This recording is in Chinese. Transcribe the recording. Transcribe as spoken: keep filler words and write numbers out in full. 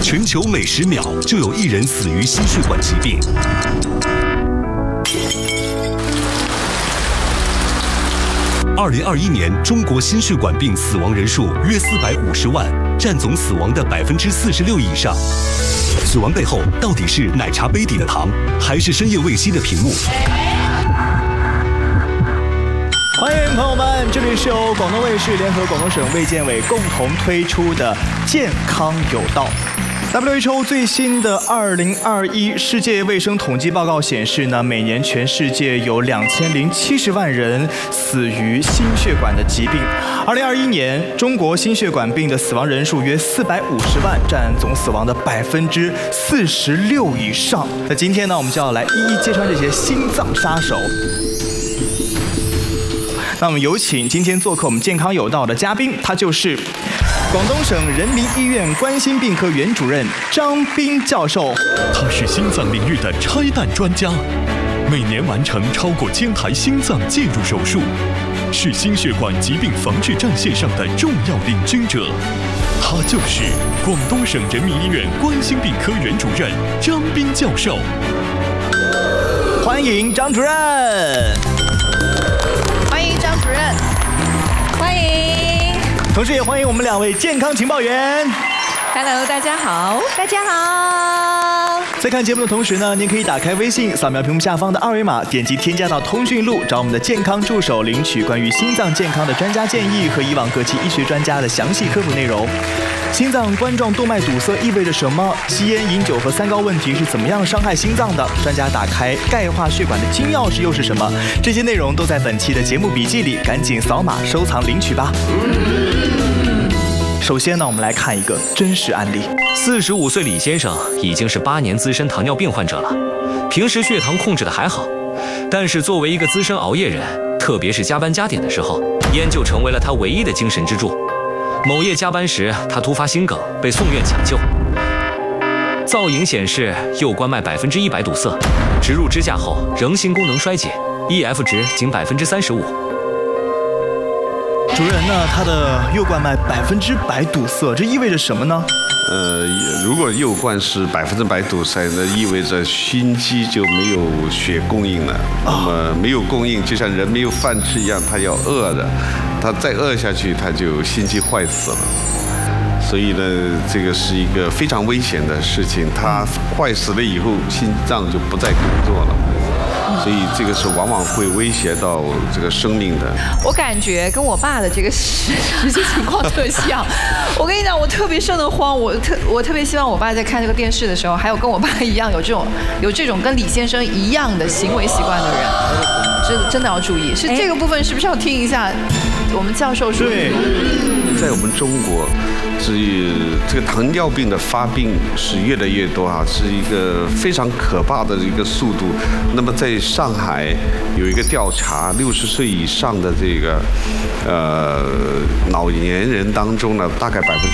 全球每十秒就有一人死于心血管疾病。二零二一年，中国心血管病死亡人数约四百五十万，占总死亡的百分之四十六以上。死亡背后到底是奶茶杯底的糖，还是深夜未熄的屏幕？ 欢迎朋友们，这里是由广东卫视联合广东省卫健委共同推出的《健康有道》。W H O 最新的二零二一世界卫生统计报告显示呢，每年全世界有两千零七十万人死于心血管的疾病。二零二一年，中国心血管病的死亡人数约四百五十万，占总死亡的百分之四十六以上。那今天呢，我们就要来一一揭穿这些心脏杀手。那我们有请今天做客我们健康有道的嘉宾，他就是广东省人民医院冠心病科原主任张斌教授。 他是心脏领域的拆弹专家，每年完成超过千台心脏介入手术，是心血管疾病防治战线上的重要领军者。他就是广东省人民医院冠心病科原主任张斌教授。 欢迎张主任。 欢迎张主任，欢迎， 同时也欢迎我们两位健康情报员。 Hello， 大家好，大家好。 在看节目的同时呢，您可以打开微信，扫描屏幕下方的二维码，点击添加到通讯录，找我们的健康助手，领取关于心脏健康的专家建议和以往各期医学专家的详细科普内容。心脏冠状动脉堵塞意味着什么？吸烟、饮酒和三高问题是怎么样伤害心脏的？专家打开钙化血管的金钥匙又是什么？这些内容都在本期的节目笔记里，赶紧扫码收藏领取吧。首先呢，我们来看一个真实案例。 四十五岁李先生已经是八年资深糖尿病患者了，平时血糖控制的还好，但是作为一个资深熬夜人，特别是加班加点的时候，烟就成为了他唯一的精神支柱。某夜加班时，他突发心梗，被送院抢救。造影显示右冠脉百分之一百堵塞，植入支架后仍心功能衰竭 ，E F 值仅百分之三十五。 主任呢，他的右冠脉百分之百堵塞，这意味着什么呢？ 呃，如果右冠是百分之百堵塞，那意味着心肌就没有血供应了。那么没有供应，就像人没有饭吃一样，他要饿着，他再饿下去，他就心肌坏死了。所以呢，这个是一个非常危险的事情。他坏死了以后，心脏就不再工作了。所以这个是往往会威胁到这个生命的。 我感觉跟我爸的这个实实际情况特像。我跟你讲，我特别瘆得慌，我特我特别希望我爸在看这个电视的时候，还有跟我爸一样有这种有这种跟李先生一样的行为习惯的人，真真的要注意。是这个部分是不是要听一下我们教授说？ 对， 在我们中国，是这个糖尿病的发病是越来越多啊，是一个非常可怕的一个速度。那么在上海有一个调查，六十岁以上的这个呃老年人当中呢，大概百分之